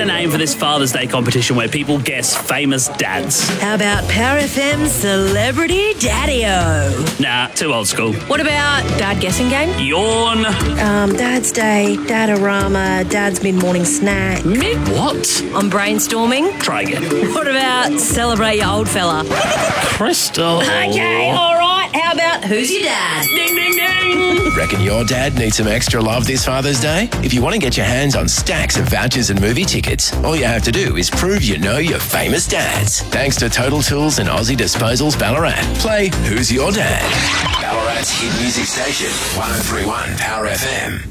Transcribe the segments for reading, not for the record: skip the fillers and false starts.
a name for this Father's Day competition where people guess famous dads. How about Power FM Celebrity Daddy-O? Nah, too old school. What about Dad Guessing Game? Yawn. Dad's Day, Dadarama, Dad's Mid-Morning Snack. Mid-what? I'm brainstorming. Try again. What about Celebrate Your Old Fella? Crystal. Okay, all right. How about Who's Your Dad? Ding, ding, ding. Reckon your dad needs some extra love this Father's Day? If you want to get your hands on stacks of vouchers and movie tickets, all you have to do is prove you know your famous dads. Thanks to Total Tools and Aussie Disposals Ballarat. Play Who's Your Dad? Ballarat's hit music station, 103.1 Power FM.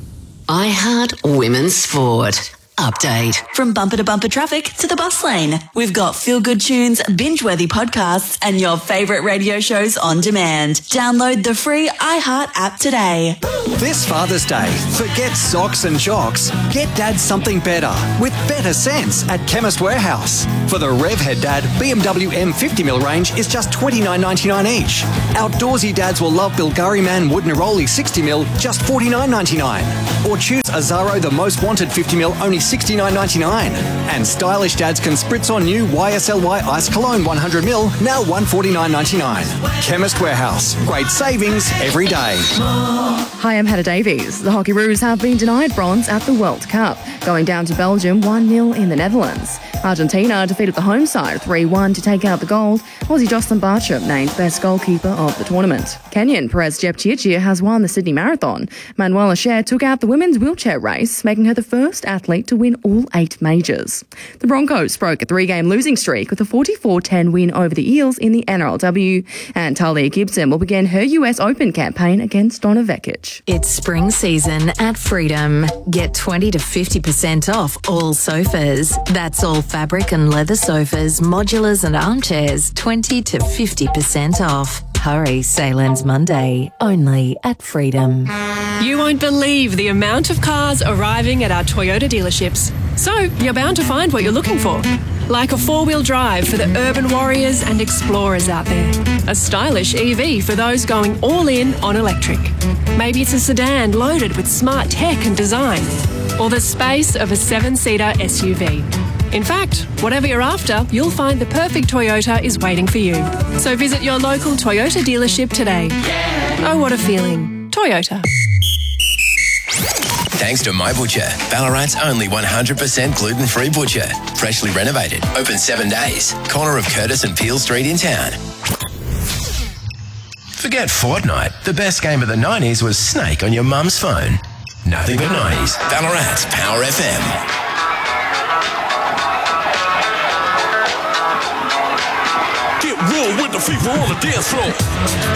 I Heart Women's Sport. Update. From bumper to bumper traffic to the bus lane, we've got feel-good tunes, binge-worthy podcasts, and your favourite radio shows on demand. Download the free iHeart app today. This Father's Day, forget socks and jocks. Get Dad something better with better sense at Chemist Warehouse. For the Revhead Dad, BMW M50mm range is just $29.99 each. Outdoorsy dads will love Bulgari Man Wood Neroli 60mm, just $49.99. Or choose Azaro The Most Wanted 50mm, only $69.99. And stylish dads can spritz on new YSLY Ice Cologne 100ml, now $149.99. Chemist Warehouse. Great savings every day. Hi, I'm Hannah Davies. The Hockey Roos have been denied bronze at the World Cup, going down to Belgium 1-0 in the Netherlands. Argentina defeated the home side 3-1 to take out the gold. Aussie Jocelyn Bartram named best goalkeeper of the tournament. Kenyan Perez Jepchirchir has won the Sydney Marathon. Manuela Scher took out the women's wheelchair race, making her the first athlete to win all 8 majors. The Broncos broke a 3-game losing streak with a 44-10 win over the Eels in the NRLW, and Talia Gibson will begin her US Open campaign against Donna Vekic. It's spring season at Freedom. Get 20 to 50% off all sofas. That's all fabric and leather sofas, modulars and armchairs, 20 to 50% off. Hurry, sale ends Monday, only at Freedom. You won't believe the amount of cars arriving at our Toyota dealerships. So you're bound to find what you're looking for. Like a 4-wheel drive for the urban warriors and explorers out there. A stylish EV for those going all in on electric. Maybe it's a sedan loaded with smart tech and design. Or the space of a 7-seater SUV. In fact, whatever you're after, you'll find the perfect Toyota is waiting for you. So visit your local Toyota dealership today. Oh, what a feeling. Toyota. Thanks to My Butcher, Ballarat's only 100% gluten-free butcher. Freshly renovated, open 7 days. Corner of Curtis and Peel Street in town. Forget Fortnite. The best game of the 90s was Snake on your mum's phone. Nothing but 90s. Ballarat's Power FM. Get real with the fever on the dance floor.